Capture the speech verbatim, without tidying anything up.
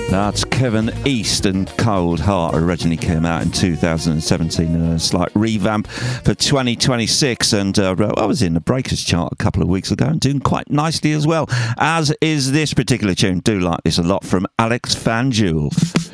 That's Kevin East and Cold Heart. Originally came out in two thousand seventeen, and a slight revamp for twenty twenty-six. And uh, I was in the Breakers chart a couple of weeks ago and doing quite nicely as well, as is this particular tune. Do like this a lot from Alex Fanjul.